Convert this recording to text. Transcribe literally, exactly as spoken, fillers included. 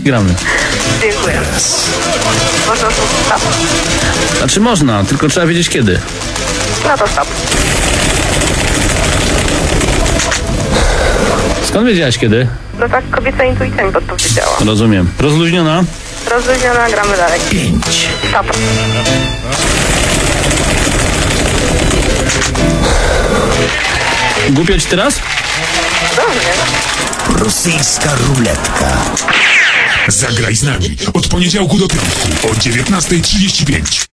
Gramy. Dziękuję. Można to stop? Znaczy można, tylko trzeba wiedzieć kiedy. No to stop. Skąd wiedziałaś kiedy? No tak kobieca intuicja mi podpowiedziała. Rozumiem. Rozluźniona? Rozluźniona, gramy dalej. pięć. Stop. Głupio ci teraz? Dobrze. Rosyjska ruletka. Zagraj z nami od poniedziałku do piątku o dziewiętnasta trzydzieści pięć.